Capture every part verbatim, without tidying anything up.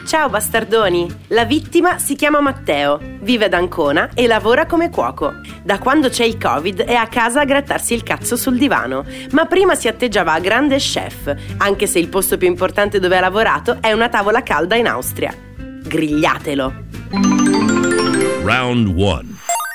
Ciao bastardoni! La vittima si chiama Matteo, vive ad Ancona e lavora come cuoco. Da quando c'è il Covid è a casa a grattarsi il cazzo sul divano, ma prima si atteggiava a grande chef, anche se il posto più importante dove ha lavorato è una tavola calda in Austria. Grigliatelo! Round one.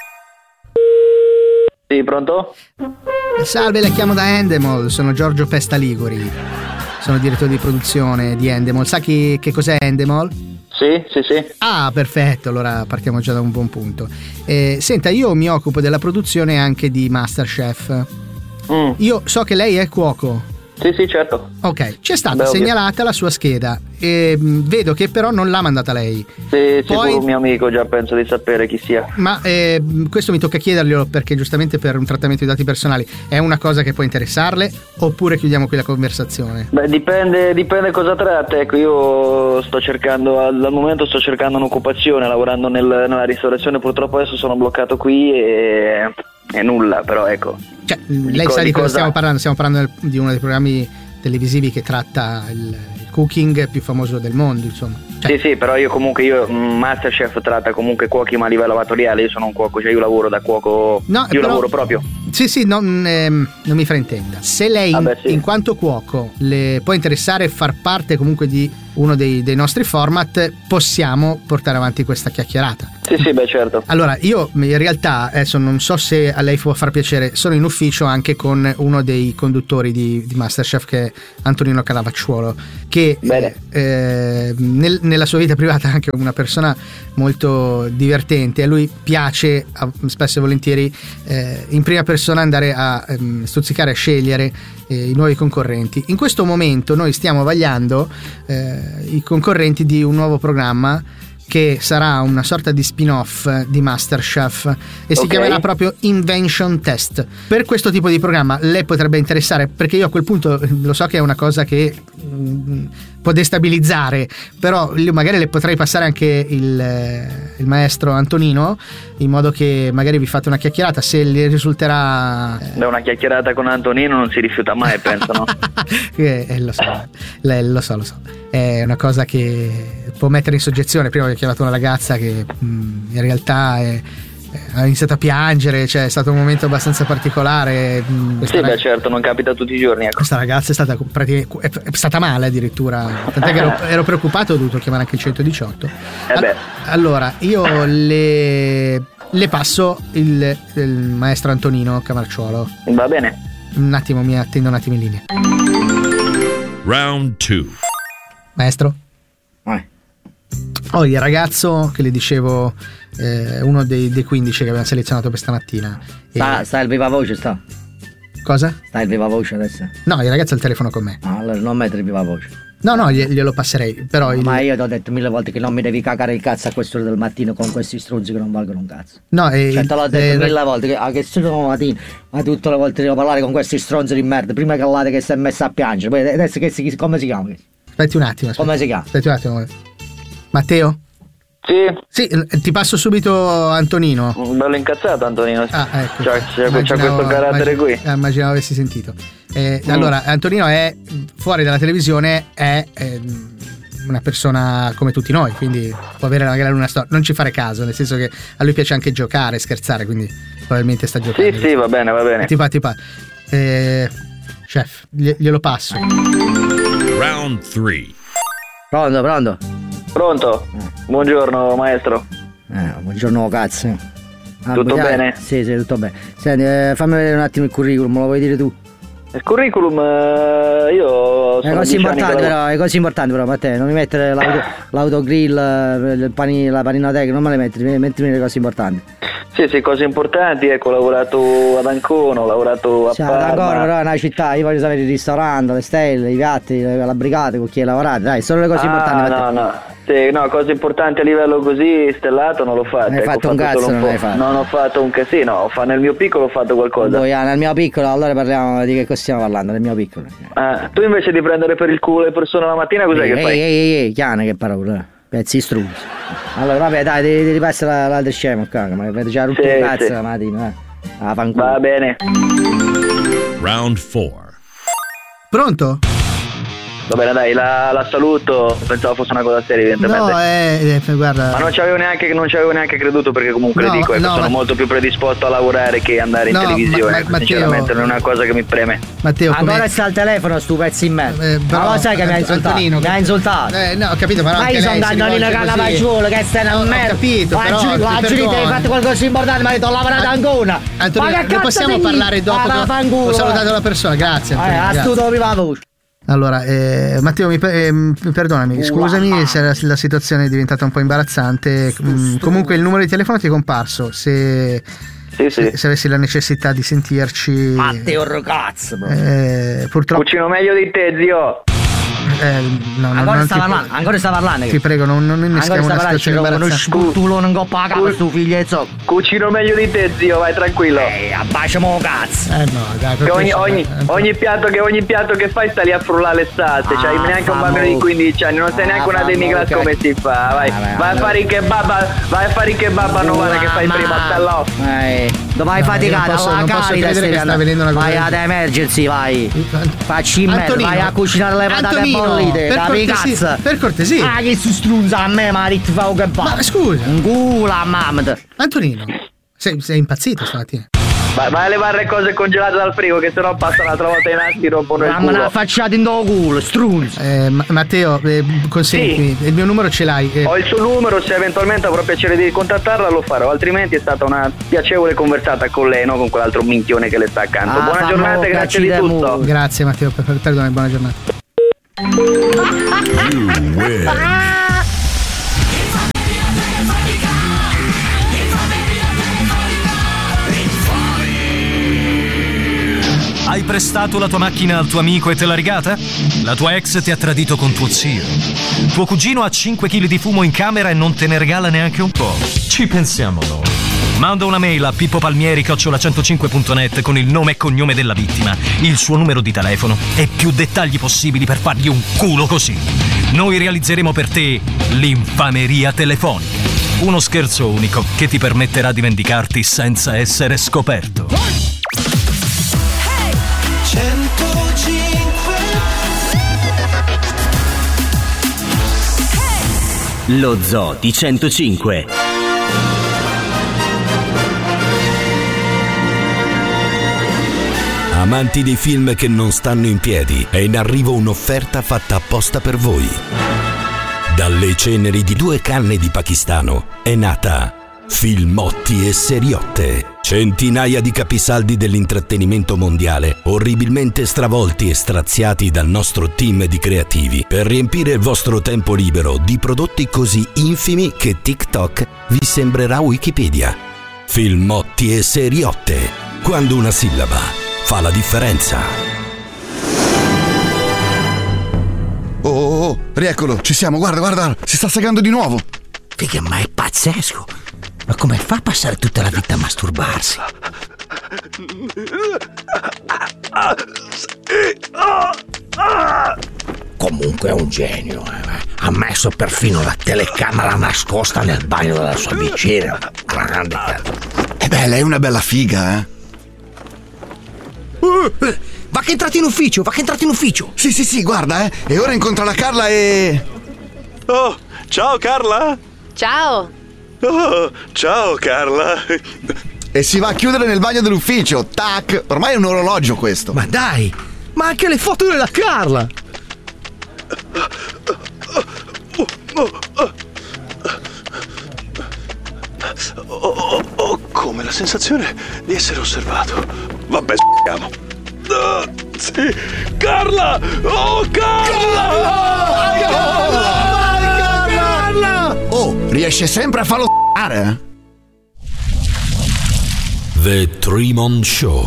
Sì, pronto? Salve, la chiamo da Endemol, sono Giorgio Pestaligori. Sono direttore di produzione di Endemol. Sa chi, che cos'è Endemol? Sì, sì, sì. Ah, perfetto, allora partiamo già da un buon punto. Eh, senta, io mi occupo della produzione anche di MasterChef. Mm. Io so che lei è cuoco. Sì, sì, certo. Ok, ci è stata Beh, segnalata ovvio. la sua scheda e mh, vedo che però non l'ha mandata lei. Sì, Poi... sicuro un mio amico, già penso di sapere chi sia. Ma eh, questo mi tocca chiederglielo perché giustamente per un trattamento di dati personali è una cosa che può interessarle oppure chiudiamo qui la conversazione? Beh, dipende, dipende cosa tratta. Ecco, io sto cercando, al, al momento sto cercando un'occupazione, lavorando nel, nella ristorazione, purtroppo adesso sono bloccato qui e, e nulla, però ecco. Cioè, lei co- sa di, di cosa cosa stiamo parlando? Stiamo parlando di uno dei programmi televisivi che tratta il, il cooking più famoso del mondo, insomma. Cioè, sì, sì, però io comunque, io MasterChef tratta comunque cuochi ma a livello amatoriale, io sono un cuoco, cioè io lavoro da cuoco, no, io però, lavoro proprio. Sì, sì, non, ehm, non mi fraintenda. Se lei, Vabbè, sì. in quanto cuoco, le può interessare far parte comunque di uno dei, dei nostri format, possiamo portare avanti questa chiacchierata. Sì, sì, beh, certo. Allora, io in realtà, adesso non so se a lei può far piacere, sono in ufficio anche con uno dei conduttori di, di MasterChef, che è Antonino Calavacciuolo, che Bene. eh, nel, nella sua vita privata è anche una persona molto divertente. A lui piace spesso e volentieri eh, in prima persona andare a ehm, stuzzicare, a scegliere eh, i nuovi concorrenti. In questo momento noi stiamo vagliando eh, i concorrenti di un nuovo programma che sarà una sorta di spin-off di MasterChef e si okay. chiamerà proprio Invention Test. Per questo tipo di programma lei potrebbe interessare, perché io a quel punto lo so che è una cosa che mh, può destabilizzare, però io magari le potrei passare anche il, il maestro Antonino, in modo che magari vi fate una chiacchierata, se le risulterà eh... Beh, una chiacchierata con Antonino non si rifiuta mai, penso, no? eh, eh, lo so, le, lo so, lo so. È una cosa che può mettere in soggezione. Prima ho chiamato una ragazza che mh, in realtà è, ha iniziato a piangere, cioè è stato un momento abbastanza particolare. Sì, rag... beh, certo, non capita tutti i giorni, ecco. Questa ragazza è stata praticamente, è stata male addirittura, tant'è che ero, ero preoccupato, ho dovuto chiamare anche il centodiciotto. Eh beh. Allora, io le, le passo il, il maestro Antonino Camarciuolo. Va bene. Un attimo, mi attendo un attimo in linea. Round two. Maestro? Vai. Oh, il ragazzo che le dicevo, eh, uno dei, dei quindici che abbiamo selezionato per stamattina. Sta, e... sta il viva voce, sta. Cosa? Sta il viva voce adesso? No, il ragazzo ha il telefono con me. Ah, allora non mettere il viva voce. No, no, glielo passerei, però... Ma il... io ti ho detto mille volte che non mi devi cagare il cazzo a quest'ora del mattino con questi stronzi che non valgono un cazzo. No, e... Cioè te l'ho detto eh, mille volte che a che sono mattino, ma tutte le volte devo parlare con questi stronzi di merda, prima che allate che si è messa a piangere, poi adesso che si, come si chiama? Aspetti un attimo, aspetti. Come si chiama? Aspetti un attimo. Matteo? Sì. Sì, ti passo subito Antonino. Bello incazzato Antonino. Ah, ecco. C'ha, c'ha, c'ha questo carattere immagino, qui. eh, immaginavo avessi sentito. Eh, mm. Allora, Antonino è fuori dalla televisione, è eh, una persona come tutti noi, quindi può avere magari una storia. Non ci fare caso, nel senso che a lui piace anche giocare, scherzare, quindi probabilmente sta giocando. Sì, sì, va bene, va bene. Ti fa, ti fa. Eh, chef, glielo passo. Round three. Pronto, pronto? Pronto? Eh. Buongiorno maestro. Eh, buongiorno cazzo. Ah, tutto buia... bene? Sì, sì, tutto bene. Senti, eh, fammi vedere un attimo il curriculum, me lo vuoi dire tu? Il curriculum, eh, io È sono così dieci anni importante che però, è così importante però, Matteo, non mi mettere l'auto, l'autogrill, il pani, la paninoteca, non me le metti, mettimi le cose importanti. Sì, sì, cose importanti, ecco, ho lavorato ad Ancona, ho lavorato a Cioè, Parma. ad Ancona però è una città, io voglio sapere il ristorante, le stelle, i piatti, la brigata con chi hai lavorato, dai, solo le cose ah, importanti. no, Matteo. no, sì, no, cose importanti a livello così stellato non l'ho fatto. Non hai ecco, fatto ho un cazzo, solo non po'. hai fatto. Non ho fatto un casino, ho fa- nel mio piccolo ho fatto qualcosa. Poi, ah, nel mio piccolo, allora parliamo di che cosa stiamo parlando, nel mio piccolo. Ah, tu invece di prendere per il culo le persone la mattina, cos'è ehi, che fai? Ehi, ehi, ehi, chiane che parola, pezzi struzzi. Allora, vabbè, dai, ti, ti ripassa la, l'altro scemo, caga, ma avete già rotto Sì, un cazzo sì. la mattina, eh. Ah, fanculo. Va bene. Round four. Pronto? Va bene, dai, la, la saluto. Pensavo fosse una cosa seria, evidentemente. No, eh, eh, guarda. Ma non ci avevo neanche, non ci avevo neanche creduto, perché comunque No, le dico, ecco, no, sono ma- molto più predisposto a lavorare che andare in No, televisione. ma- ma- ecco, Matteo- sinceramente, non è una cosa che mi preme. Matteo, come... Ancora sta al telefono stu pezzi in merda. Eh, però- Ma lo sai che mi ha insultato? Antonino, mi ha insultato. Eh, no, ho capito, però Ma anche io sono lei si Antonino rivolge Canna così. Fagiolo, che stai una Ho merda. capito, Ma però, giù, ti ma giù, perdono. hai fatto qualcosa di importante, mi ha detto ho lavorato ancora. Antonino, ma che ne cazzo possiamo ti parlare dici? dopo Ah, che vaffanculo, ho salutato eh. la persona, grazie Eh, Antonino, a grazie. stu viva la voce. Allora, eh, Matteo, mi, per- ehm, perdonami, Uh, scusami ah. se la, la situazione è diventata un po' imbarazzante. Mm, comunque il numero di telefono ti è comparso. Se, Sì, sì. se, se avessi la necessità di sentirci, Matteo ragazzo. eh, purtroppo. Cucino meglio di te, zio. Eh, no, no, Ancora non sta ti- parlando, ancora sta parlando. Ti prego, non, non Ancora inneschiamo sta una parlando, situazione c'è uno imbarazzante. sputtulone in coppa a capo sto figliezzo. Cucino meglio di te, zio, vai tranquillo. Ehi, abbaciamo cazzo. Eh no, dai, per Che ogni, questo- ogni, eh, ogni piatto che ogni piatto che fai sta lì a frullare le salse, Ah, cioè neanche un bambino di quindici anni, non sai Ah, neanche una famo, demi-glace ok. come si fa, vai, Vabbè, vai a allora. fare i kebab, vai a fare i kebab a Novara che fai prima, stello. Eh, dove hai No, faticato? io non posso- alla non posso Caritas credere devi che sta andare. venendo una cosa Vai del ad genere. emergency, vai. Facci in merda, Antonino, vai a cucinare le patate Antonino, bollite, per capi cortesia, cazzo. per cortesia. Ah, che si strunza a me, ma ti fa un che Ma scusa, un culo a mamma. Antonino, sei, sei impazzito stamattina? Vai, vai a levare le cose congelate dal frigo, che sennò passano l'altra volta in atti, rompono il Mamma culo. una facciata in tuo culo, strunza. Eh, Ma- Matteo, eh, consentimi, il mio numero ce l'hai. eh, Ho il suo numero, se eventualmente avrò piacere di contattarla lo farò, altrimenti è stata una piacevole conversata con lei, no con quell'altro minchione che le sta accanto. Ah, Buona fammo giornata e grazie di cacci de tutto. mu. Grazie Matteo, per, per, perdona, buona giornata. You win. Hai prestato la tua macchina al tuo amico e te l'ha rigata? La tua ex ti ha tradito con tuo zio. Tuo cugino ha cinque chili di fumo in camera e non te ne regala neanche un po'. Ci pensiamo noi. Manda una mail a pippopalmieri chiocciola centocinque punto net con il nome e cognome della vittima, il suo numero di telefono e più dettagli possibili per fargli un culo così. Noi realizzeremo per te l'infameria telefonica. Uno scherzo unico che ti permetterà di vendicarti senza essere scoperto. Lo Zoo di centocinque. Amanti dei film che non stanno in piedi, è in arrivo un'offerta fatta apposta per voi. Dalle ceneri di due canne di pakistano è nata Filmotti e Seriotte. Centinaia di capisaldi dell'intrattenimento mondiale, orribilmente stravolti e straziati dal nostro team di creativi per riempire il vostro tempo libero di prodotti così infimi che TikTok vi sembrerà Wikipedia. Filmotti e Seriotte. Quando una sillaba fa la differenza. Oh, oh, oh, rieccolo, ci siamo, guarda, guarda, si sta segando di nuovo. Figa, ma è pazzesco. Ma come fa a passare tutta la vita a masturbarsi? Comunque è un genio, eh. Ha messo perfino la telecamera nascosta nel bagno della sua vicina. Grande cazzo. E beh, lei è una bella figa, eh. Uh, va che è entrato in ufficio, va che è entrato in ufficio. Sì, sì, sì, guarda, eh. E ora incontra la Carla e... Oh, ciao Carla! Ciao! Oh, ciao Carla! E si va a chiudere nel bagno dell'ufficio, tac! Ormai è un orologio questo. Ma dai, ma anche le foto della Carla! Oh, oh, oh, come la sensazione di essere osservato. Vabbè, s***iamo. Ah, sì, Carla! Oh, Carla! Carla! Carla! Oh, riesce sempre a farlo s***are, eh? The Tremon Show.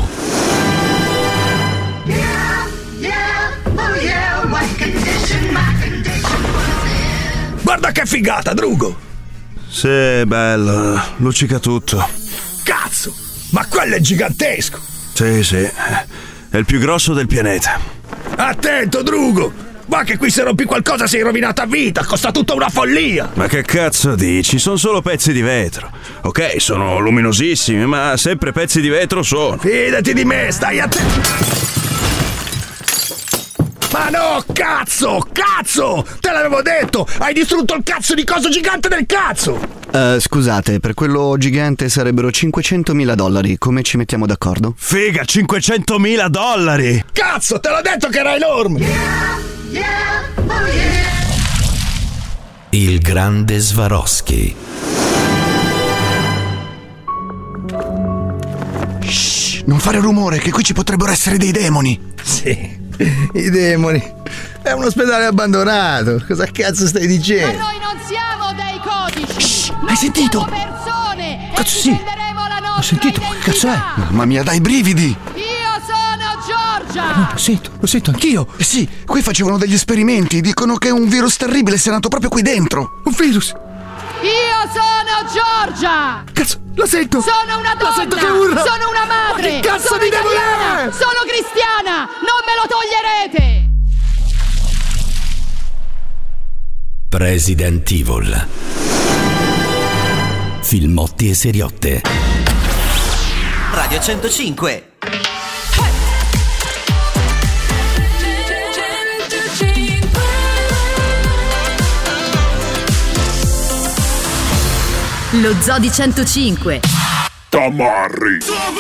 Guarda che figata, Drugo! Sì, bello, luccica tutto. Cazzo, ma quello è gigantesco! Sì, sì, è il più grosso del pianeta. Attento, Drugo! Va che qui se rompi qualcosa sei rovinato a vita, costa tutta una follia! Ma che cazzo dici? Sono solo pezzi di vetro. Ok, sono luminosissimi, ma sempre pezzi di vetro sono. Fidati di me, stai attento! Ma no, cazzo, cazzo! Te l'avevo detto! Hai distrutto il cazzo di coso gigante del cazzo! Uh, scusate, per quello gigante sarebbero cinquecentomila dollari. Come ci mettiamo d'accordo? Figa, cinquecentomila dollari! Cazzo, te l'ho detto che era enorme! Yeah, yeah, oh yeah. Il grande Swarovski. Shh, non fare rumore, che qui ci potrebbero essere dei demoni. Sì, i demoni. È un ospedale abbandonato. Cosa cazzo stai dicendo? Ma noi non siamo dei codici. Shh, hai sentito? Siamo persone. Cazzo, e sì. la nostra Ho sentito, identità. che cazzo è? Mamma mia, dai brividi. Io sono Giorgia. No, lo sento, lo sento anch'io. Eh sì, qui facevano degli esperimenti. Dicono che un virus terribile sia nato proprio qui dentro. Un virus. Io sono Giorgia. Cazzo, lo sento. Sono una donna. Lo sento che urla. Sono una madre. Ma che cazzo sono di demone italiana. è? Sono cristiana. Non me lo toglierete. Resident Evil. Filmotti e seriotte. Radio centocinque. Lo Zoo di centocinque. Tamarri.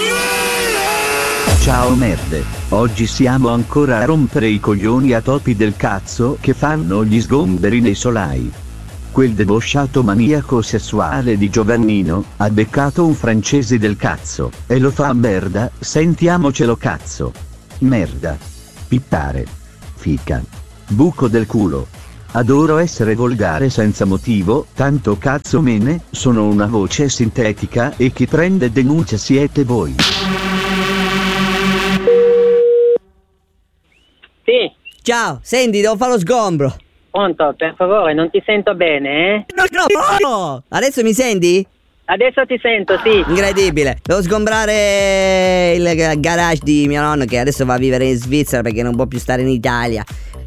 Ciao merde, oggi siamo ancora a rompere i coglioni a topi del cazzo che fanno gli sgomberi nei solai. Quel debosciato maniaco sessuale di Giovannino ha beccato un francese del cazzo e lo fa a merda, sentiamocelo cazzo. Merda. Pippare. Fica. Buco del culo. Adoro essere volgare senza motivo, tanto cazzo mene, sono una voce sintetica e chi prende denuncia siete voi. Sì. Ciao, senti, devo fare lo sgombro. Pronto, per favore, non ti sento bene, eh? No, no, no. Adesso mi senti? Adesso ti sento, sì. Incredibile. Devo sgombrare il garage di mio nonno che adesso va a vivere in Svizzera perché non può più stare in Italia.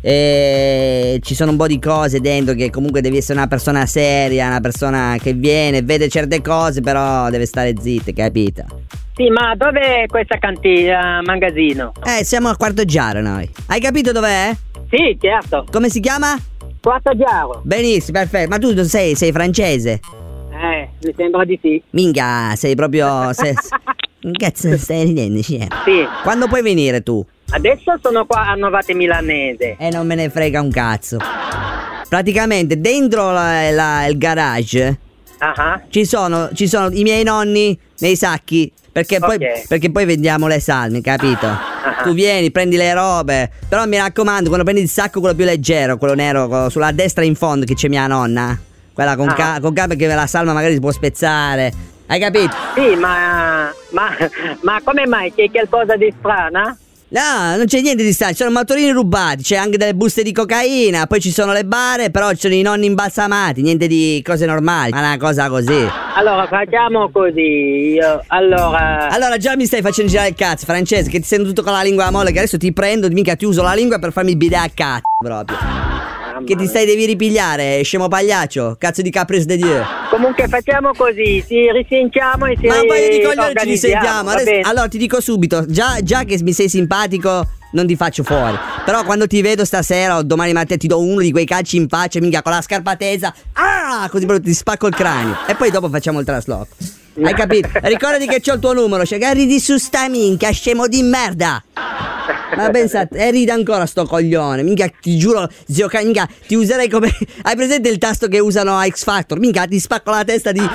E ci sono un po' di cose dentro che comunque devi essere una persona seria, una persona che viene, vede certe cose, però deve stare zitta, capito? Sì, ma dov'è questa cantina, magazzino? Eh, siamo a Quarto Giaro noi. Hai capito dov'è? Sì, certo. Come si chiama? Quarto Giaro. Benissimo, perfetto. Ma tu sei, sei francese? Eh, mi sembra di sì. Minchia, sei proprio... Sei... Cazzo, stai ridendo, sì. Sì. Quando puoi venire tu? Adesso sono qua a Novate Milanese. E non me ne frega un cazzo. Praticamente dentro la, la, il garage uh-huh. ci, sono, ci sono i miei nonni nei sacchi. Perché poi, okay. perché poi vendiamo le salme, capito? Uh-huh. Tu vieni, prendi le robe. Però mi raccomando, quando prendi il sacco quello più leggero, quello nero, quello sulla destra in fondo che c'è mia nonna. Quella con, uh-huh. ca- con ca- perché la salma magari si può spezzare. Hai capito? Sì, ma, ma, ma come mai? C'è qualcosa di strano? No, non c'è niente di strano, ci sono motorini rubati, c'è anche delle buste di cocaina, poi ci sono le bare, però ci sono i nonni imbalsamati, niente di cose normali, ma una cosa così. Allora facciamo così, io, allora... Allora già mi stai facendo girare il cazzo, Francesco, che ti sento tutto con la lingua a molle, che adesso ti prendo, mica ti uso la lingua per farmi bidare a cazzo proprio. Che ti stai devi ripigliare, scemo pagliaccio, cazzo di Caprice de Dieu. Comunque facciamo così, ci risentiamo e ci Ma un paio di coglioni ci risentiamo. Adesso, allora ti dico subito, già, già che mi sei simpatico non ti faccio fuori. Però quando ti vedo stasera o domani mattina ti do uno di quei calci in faccia, minchia, con la scarpa tesa. Ah, così proprio ti spacco il cranio. E poi dopo facciamo il trasloco. Hai capito? Ricordati che c'ho il tuo numero, cioè che ridi su sta minchia, scemo di merda. Ma pensate, e ride ancora sto coglione. Minchia, ti giuro, zio, minchia, ti userei come... Hai presente il tasto che usano a X Factor? Minchia, ti spacco la testa di...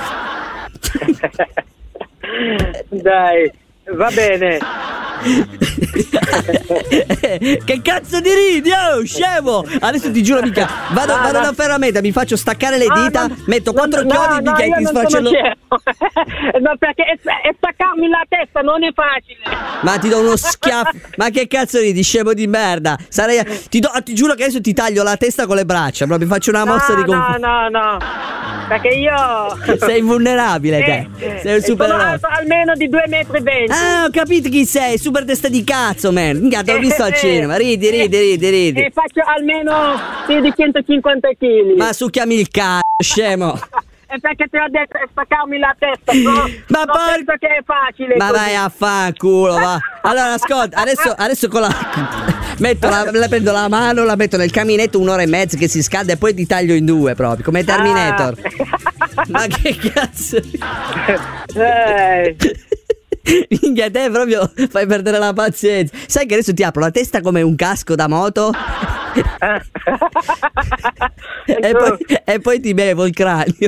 Dai, va bene. Che cazzo di ridi, oh, scemo! Adesso ti giuro, mica vado, vado da ferramenta, mi faccio staccare le dita, ah, no, metto quattro no, chiodi, no, mica, no, e ti sfracello. No, perché è, è staccarmi la testa non è facile. Ma ti do uno schiaffo. Ma che cazzo ridi, scemo di merda? Sarei ti, do, ti giuro che adesso ti taglio la testa con le braccia, proprio faccio una mossa no, di confusione. No, no, no. Perché io sei invulnerabile, te. Eh, sei un supereroe. Sono almeno di due metri e venti. Ah, ho capito chi sei, super testa di cazzo, man. Minchia, ti ho visto al cinema. Ridi, ridi, ridi, ridi. E faccio almeno più di centocinquanta chili. Ma succhiami il cazzo, scemo. è perché ti ho detto spaccarmi la testa, no? Ma non por- penso che è facile. Ma così. vai a fanculo, va. Allora ascolta, adesso, adesso con la metto la, la prendo la mano, la metto nel caminetto un'ora e mezza che si scalda e poi ti taglio in due proprio, come Terminator. Ah. Ma che cazzo? Eh. Minchia, te proprio fai perdere la pazienza. Sai che adesso ti apro la testa come un casco da moto e, poi, e poi ti bevo il cranio.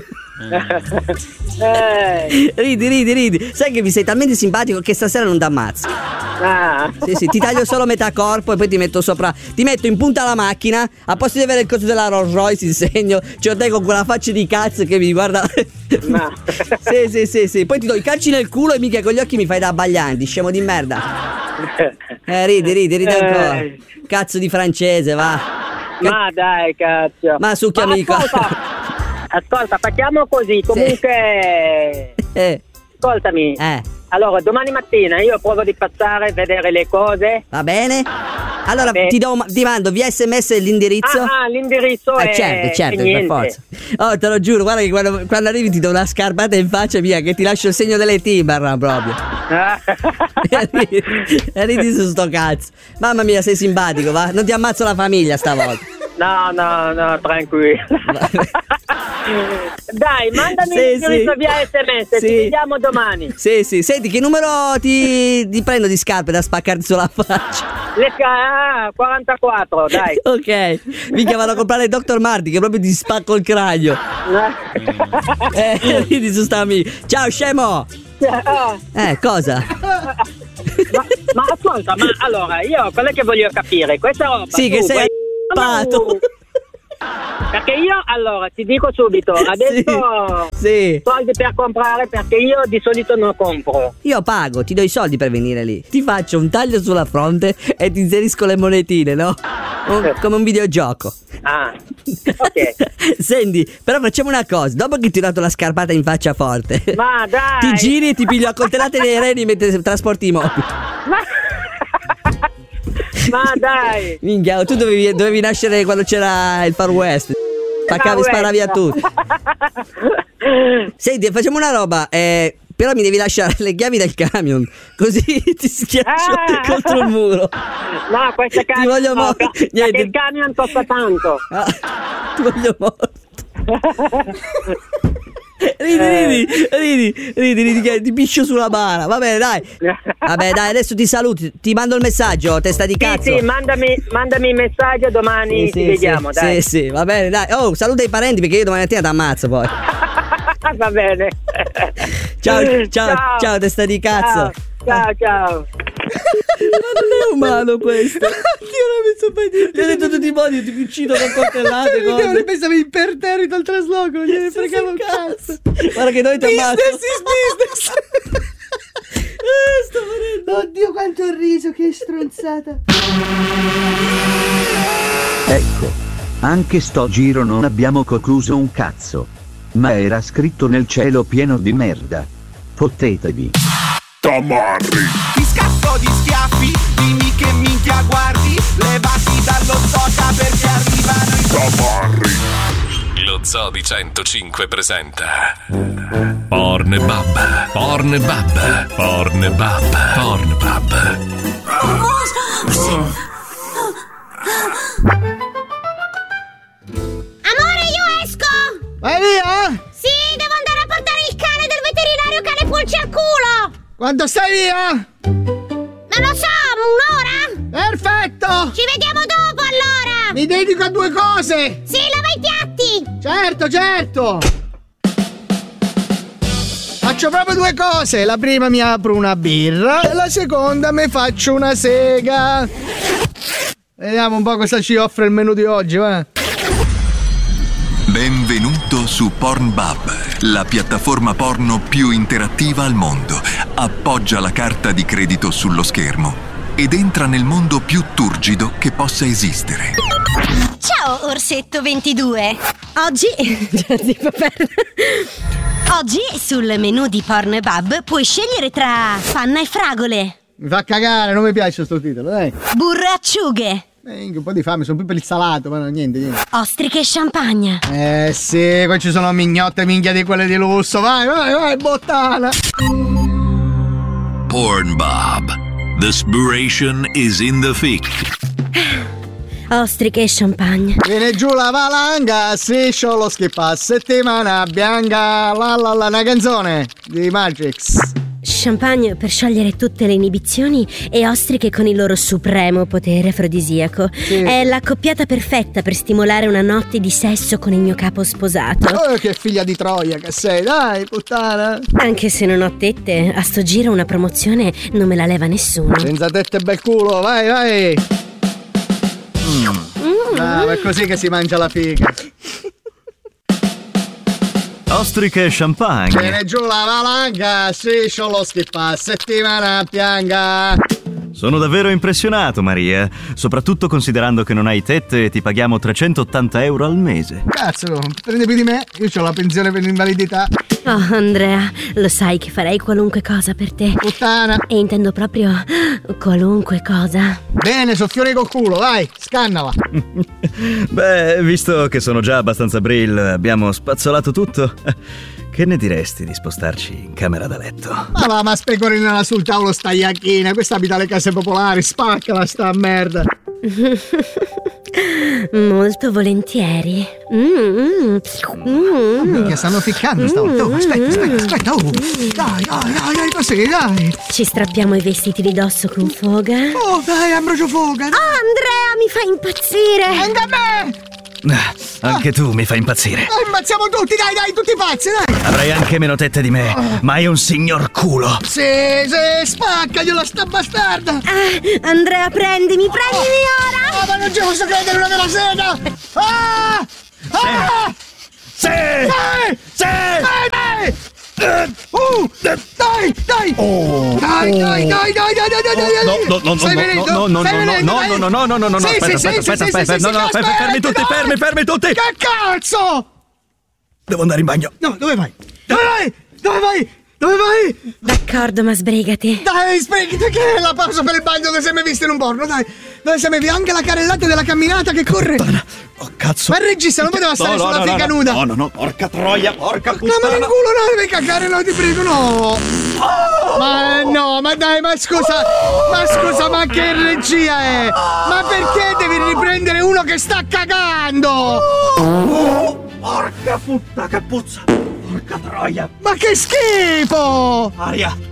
Eh. Ridi, ridi, ridi. Sai che mi sei talmente simpatico che stasera non ti ammazzo. Ah. Sì, sì, ti taglio solo metà corpo e poi ti metto sopra. Ti metto in punta la macchina. A posto di avere il coso della Rolls Royce in segno, c'ho te con quella faccia di cazzo che mi guarda. No. Sì, sì, sì, sì. Poi ti do i calci nel culo e mica con gli occhi mi fai da abbaglianti, scemo di merda. Eh, ridi, ridi, ridi ancora. Eh. Cazzo di francese, va. Ma dai, cazzo. Ma succhia Ma amico. Ascolta, ascolta, facciamo così. Comunque, Eh, ascoltami. eh. Allora, domani mattina io provo di passare, vedere le cose. Va bene? Allora Vabbè. ti, do, ti mando via sms l'indirizzo. Ah, ah, l'indirizzo Ah, è certo, certo, è per niente. forza. Oh, te lo giuro, guarda che quando, quando arrivi ti do una scarpata in faccia mia che ti lascio il segno delle Timberland proprio. Ah. E ridi, e ridi su sto cazzo. Mamma mia, sei simpatico, va? Non ti ammazzo la famiglia stavolta. No, no, no, tranquillo. Dai, mandami Sì, l'indirizzo sì. via sms, Sì. ci vediamo domani. Sì, sì, senti che numero ti, ti prendo di scarpe da spaccarti sulla faccia? Le ca- ah, quarantaquattro, dai. Ok, mica vado a comprare doctor Marti che proprio ti spacco il cranio. Eh, ridi su sta amica. Ciao scemo. Ah. Eh, cosa? Ma, ma ascolta, ma allora io quello che voglio capire, questa roba. Sì, tu, che sei que- pato. Perché io allora ti dico subito, adesso Sì. soldi per comprare perché io di solito non compro. Io pago, ti do i soldi per venire lì. Ti faccio un taglio sulla fronte e ti inserisco le monetine, no? Un- come un videogioco. Ah, ok. Senti, però facciamo una cosa. Dopo che ti ho dato la scarpata in faccia forte, Ma dai. ti giri e ti piglio a coltellate nei reni mentre trasporti i mobili. Ma dai. Minchia, tu dovevi, dovevi nascere quando c'era il Far West. Spaccavi, Far sparavi a West. tutti. Senti, facciamo una roba. Eh, però mi devi lasciare le chiavi del camion, così ti schiaccio Ah. contro il muro. No, questa Ti camion voglio no, morto. ca- perché Niente. il camion costa tanto. Ah, ti voglio morto. Ridi, Eh. ridi, ridi, ridi, ridi, che ti piscio sulla bara. Va bene, dai. Vabbè, dai, adesso ti saluti. Ti mando il messaggio, testa di cazzo. Sì, sì, mandami, mandami il messaggio, domani Sì, ci sì, vediamo, sì, dai. Sì, sì, va bene, dai. Oh, saluta i parenti perché io domani mattina ti ammazzo poi. Va bene. Ciao, ciao, ciao, testa di cazzo. Ciao, ciao. Ma non è umano questo. Io non mi so mai dire. Gli ho detto tutti i modi, ti uccido con coltellate. Non pensavo imperterrito al trasloco, non gliene fregava un cazzo. Guarda che noi ti ammazzo. Business is business. Eh, sto morendo. Oddio quanto ho riso, che stronzata. Ecco, anche sto giro non abbiamo concluso un cazzo. Ma era scritto nel cielo pieno di merda. Fottetevi. Tamarri. Ti scappo di schiaffi, dimmi che minchia guardi, levati dallo soca perché arrivano i Tamarri. Lo Zoo di centocinque presenta Pornbub, Pornbub, Pornbub, Pornbub. Amore, io esco! Vai via? Sì, devo andare a portare il cane del veterinario cane pulce al culo! Quando stai via? Non lo so, un'ora? Perfetto! Ci vediamo dopo allora! Mi dedico a due cose! Sì, lava i piatti! Certo, certo! Faccio proprio due cose. La prima mi apro una birra e la seconda mi faccio una sega. Vediamo un po' cosa ci offre il menù di oggi, va? Benvenuto su Pornbub, la piattaforma porno più interattiva al mondo. Appoggia la carta di credito sullo schermo ed entra nel mondo più turgido che possa esistere. Ciao, Orsetto ventidue! Oggi... Oggi sul menù di Pornbub puoi scegliere tra panna e fragole, Mi fa cagare, non mi piace sto titolo, dai. burro e acciughe, Eh, un po' di fame, sono più per il salato, ma no, niente, niente. Ostriche e champagne. Eh sì, qua ci sono mignotte minchia di quelle di lusso. Vai, vai, vai, bottana. Pornbob. The spiration is in the thick. Ostriche e champagne. Viene giù la valanga, striscio lo schippa, settimana bianca, la la la, una canzone di Magix. Champagne per sciogliere tutte le inibizioni e ostriche con il loro supremo potere afrodisiaco. Sì. È l'accoppiata perfetta per stimolare una notte di sesso con il mio capo sposato. Oh, che figlia di Troia che sei, dai, puttana. Anche se non ho tette, a sto giro una promozione non me la leva nessuno. Senza tette bel culo, vai, vai. Mm. Ah, è così che si mangia la figa. Ostriche e champagne. Viene giù la valanga, striscio lo schippa, settimana pianga. Sono davvero impressionato, Maria, soprattutto considerando che non hai tette e ti paghiamo trecentottanta euro al mese. Cazzo, prende più di me? Io ho la pensione per l'invalidità. Oh, Andrea, lo sai che farei qualunque cosa per te. Puttana. E intendo proprio qualunque cosa. Bene, soffiore col culo, vai, scannala. Beh, visto che sono già abbastanza brill, abbiamo spazzolato tutto. Che ne diresti di spostarci in camera da letto? Ma va, ma specorinala sul tavolo sta iacchina. Questa abita alle case popolari, spaccala sta merda. Molto volentieri. Mm, mm. Minchia, stanno ficcando stavolta. Oh, aspetta, aspetta, aspetta. Oh. Dai, dai, dai, dai, così, dai. Ci strappiamo i vestiti di dosso con foga. Oh, dai, Ambrogio Foga. Oh, Andrea, mi fa impazzire. Anche a me. Ah, anche tu mi fai impazzire. Dai, impazziamo tutti, dai, dai, tutti pazzi, dai. Avrai anche meno tette di me, ma hai un signor culo. Sì, sì, spaccaglielo sta bastarda. Ah, Andrea, prendimi, prendimi ora. Ah, ma non ci posso credere, una vera sega. Ah! Ah! Sì! Sì! Sì! Dai, dai! Uh, dai, dai! Oh, dai, dai, dai, dai, dai, dai, dai, dai! No, no, no, Stai no, venendo? no, no, Stai no, venendo, no, dai? no, no, no, no, no, no, Sì, aspetta, sì, aspetta, sì, aspetta, sì, aspetta, sì, no, sì, no, sì, fermi, fermi tutti, aspetta, fermi, fermi tutti! Che cazzo? Devo andare in bagno. No, dove vai? Dove vai? Dove vai? Dove vai? D'accordo, ma sbrigati. Dai, sbrigati, che è la pausa per il bagno che sei mai visto in un porno, dai. Dove sei mai visto? Anche la carrellata della camminata che corre. Oh, cazzo. Ma il regista non poteva stare no, no, sulla no, figa no, nuda. No, no, no, porca troia, porca puttana. No, ma nel culo no, devi cagare, no, ti prego, no. Oh! Ma no, ma dai, ma scusa, ma scusa, ma che regia è? Ma perché devi riprendere uno che sta cagando? Oh, porca puttana, che puzza. Porca troia. Ma che schifo! Aria.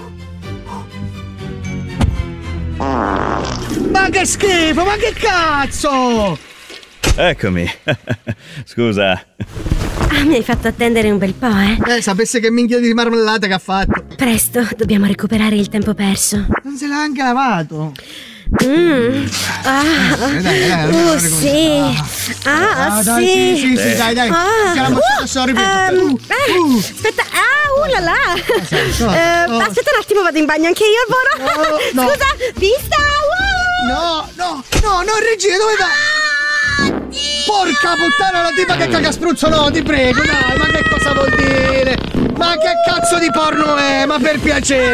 Ma che schifo, ma che cazzo! Eccomi. Scusa. Ah, mi hai fatto attendere un bel po', eh? Eh, sapesse che minchia di marmellata che ha fatto. Presto, dobbiamo recuperare il tempo perso. Non se l'ha anche lavato. Mm. Ah, dai, dai, dai, oh, sì. Ah, ah, dai, sì. sì, sì, sì, dai, dai. Ah, Che la mozzata sorry, um, uh, eh, uh. aspetta, ah, uh là là. no, Eh, no. aspetta un attimo, vado in bagno anche io, Alvaro. No, no. Scusa, vista. Uh. No, no, no, no, regia, dove va? Porca puttana, la tipa che caga spruzzo, no, ti prego, dai, ma che cosa vuol dire? Ma che cazzo di porno è? Ma per piacere.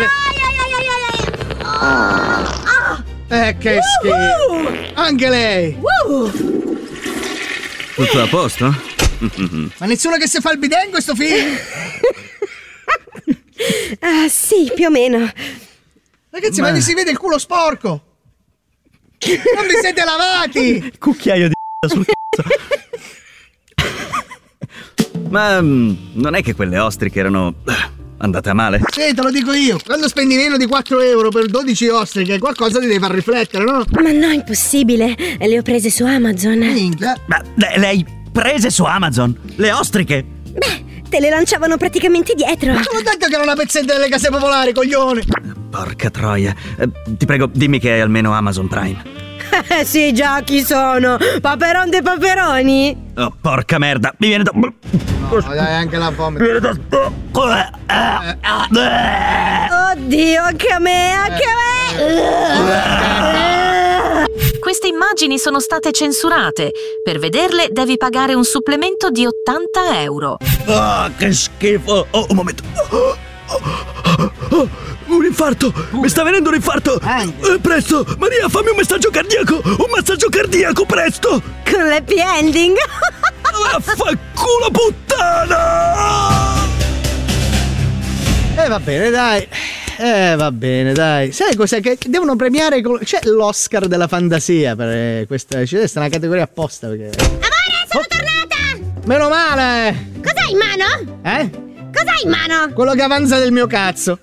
Eh, che schifo. Anche lei. Tutto a posto? Ma nessuno che si fa il bidet in questo film? Ah, sì, più o meno. Ragazzi, ma, ma vi si vede il culo sporco. Non vi siete lavati. Cucchiaio di sul cazzo. Ma um, non è che quelle ostriche erano andate a male? Sì, te lo dico io. Quando spendi meno di quattro euro per dodici ostriche, qualcosa ti deve far riflettere, no? Ma no, impossibile. Le ho prese su Amazon. Minchia. Ma le, le hai prese su Amazon? Le ostriche? Beh, te le lanciavano praticamente dietro. Te l'ho detto che era una pezzetta delle case popolari, coglione. Porca troia. Eh, ti prego, dimmi che hai almeno Amazon Prime. Eh sì, già, chi sono? Paperon dei paperoni? Oh, porca merda, mi viene da... No, dai, anche la fame. Mi viene da... Oddio, anche a me, anche a me! Queste immagini sono state censurate. Per vederle devi pagare un supplemento di ottanta euro. Ah, che schifo! Oh, un momento. Un infarto! Mi sta venendo un infarto! Eh, presto! Maria, fammi un messaggio cardiaco! Un massaggio cardiaco, presto! Con l'happy ending! Vaffanculo puttana! Eh va bene, dai. Eh va bene, dai. Sai cos'è che devono premiare? Col... C'è l'Oscar della fantasia per questa. C'è questa è una categoria apposta perché. Amore, sono oh. tornata! Meno male! Cos'hai in mano? Eh? Cos'hai in mano? Quello che avanza del mio cazzo.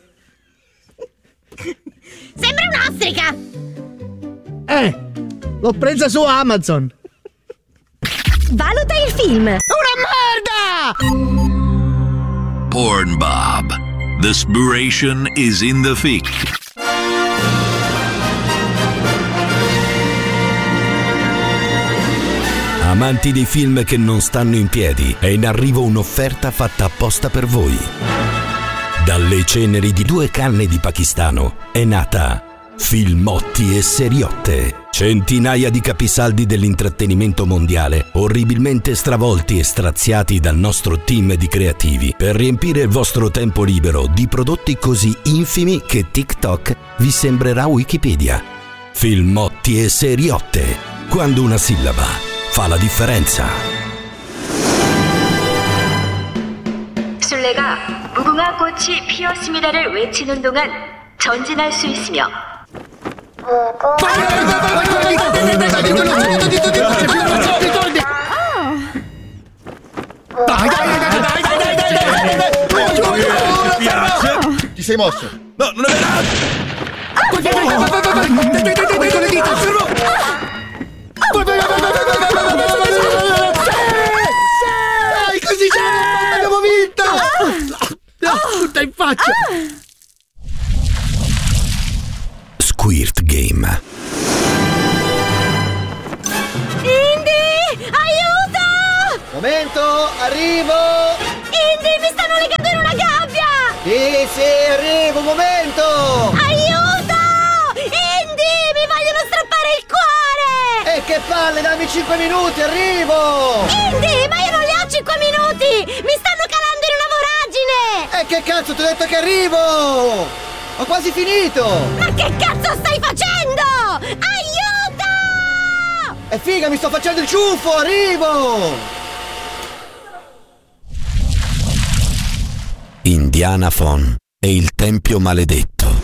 Sembra un'ostrica! Eh! L'ho presa su Amazon! Valuta il film! Una merda! Pornbub. The spiration is in the fic. Amanti dei film che non stanno in piedi, è in arrivo un'offerta fatta apposta per voi. Dalle ceneri di due canne di pakistano è nata Filmotti e Seriotte. Centinaia di capisaldi dell'intrattenimento mondiale, orribilmente stravolti e straziati dal nostro team di creativi per riempire il vostro tempo libero di prodotti così infimi che TikTok vi sembrerà Wikipedia. Filmotti e Seriotte. Quando una sillaba fa la differenza. 술래가 무궁화 꽃이 피었습니다를 외치는 동안 전진할 수 있으며 Ti sei mosso? No, non è Dai, così c'è! Abbiamo vinto! Tutta in faccia! Squirt Game. Indy! Aiuto! Momento, arrivo! Indy, mi stanno legando in una gabbia! Sì, sì, arrivo, momento! Aiuto! Indy, mi vogliono strappare il cuore! E che palle, dammi cinque minuti, arrivo! Indy, ma io non li ho cinque minuti! Mi stanno calando in una voragine! E che cazzo, ti ho detto che arrivo! Ho quasi finito! Ma che cazzo stai facendo? Aiuto! E figa, mi sto facendo il ciuffo, arrivo! Indiana Phone e il tempio maledetto.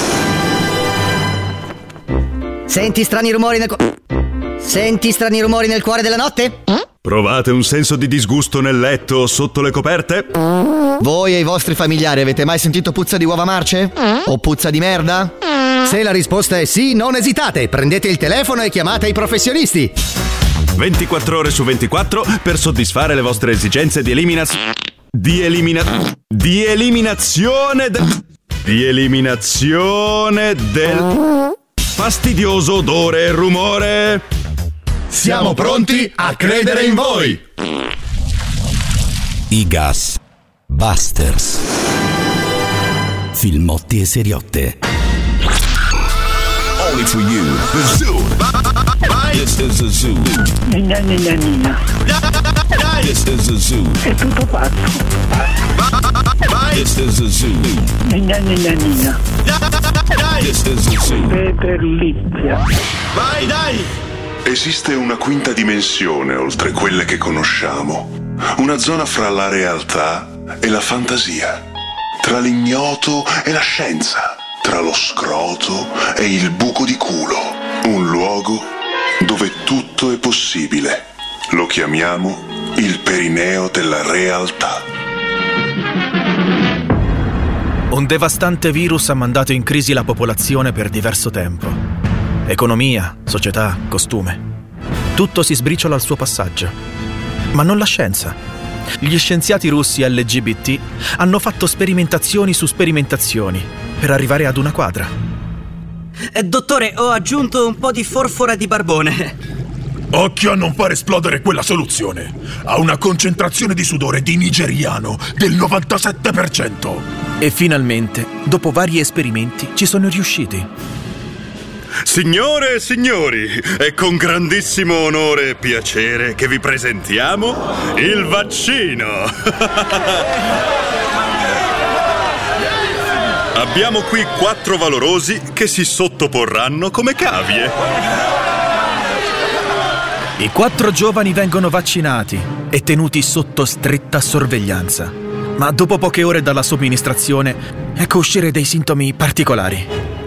Senti strani rumori nel cuore. Senti strani rumori nel cuore della notte? Provate un senso di disgusto nel letto o sotto le coperte? Voi e i vostri familiari avete mai sentito puzza di uova marce? O puzza di merda? Se la risposta è sì, non esitate, prendete il telefono e chiamate i professionisti. ventiquattro ore su ventiquattro per soddisfare le vostre esigenze di eliminazione. Di elimina... Di eliminazione del... Di eliminazione del... fastidioso odore e rumore. Siamo pronti a credere in voi. I Gas Busters. Filmotti e Seriotte. Only for you. The zoo. This is a zoo. Nina, nina, nina. This is a zoo. È tutto pazzo. This is a zoo. Nina, nina, nina. This is a zoo. Peterlizia. Vai, dai! Esiste una quinta dimensione oltre quelle che conosciamo. Una zona fra la realtà e la fantasia. Tra l'ignoto e la scienza. Tra lo scroto e il buco di culo. Un luogo dove tutto è possibile. Lo chiamiamo il perineo della realtà. Un devastante virus ha mandato in crisi la popolazione per diverso tempo. Economia, società, costume. Tutto si sbriciola al suo passaggio. Ma non la scienza. Gli scienziati russi L G B T hanno fatto sperimentazioni su sperimentazioni per arrivare ad una quadra. Eh, dottore, ho aggiunto un po' di forfora di barbone. Occhio a non far esplodere quella soluzione. Ha una concentrazione di sudore di nigeriano del novantasette per cento. E finalmente, dopo vari esperimenti, ci sono riusciti. Signore e signori, è con grandissimo onore e piacere che vi presentiamo il vaccino. Abbiamo qui quattro valorosi che si sottoporranno come cavie. I quattro giovani vengono vaccinati e tenuti sotto stretta sorveglianza. Ma dopo poche ore dalla somministrazione, ecco uscire dei sintomi particolari.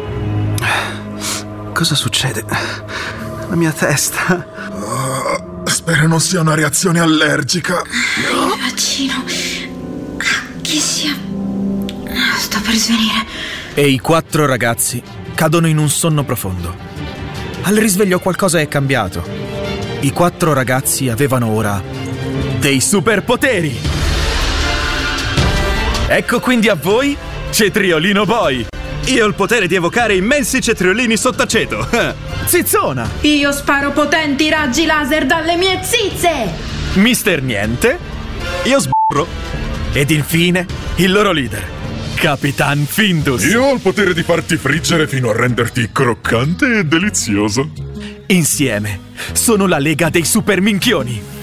Cosa succede? La mia testa. Uh, spero non sia una reazione allergica. Il vaccino. Che sia. Sto per svenire. E i quattro ragazzi cadono in un sonno profondo. Al risveglio qualcosa è cambiato. I quattro ragazzi avevano ora dei superpoteri. Ecco quindi a voi Cetriolino Boy. Io ho il potere di evocare immensi cetriolini sott'aceto. Zizzona. Io sparo potenti raggi laser dalle mie zizze. Mister Niente. Io sburro. Ed infine il loro leader, Capitan Findus. Io ho il potere di farti friggere fino a renderti croccante e delizioso. Insieme sono la Lega dei Super Minchioni.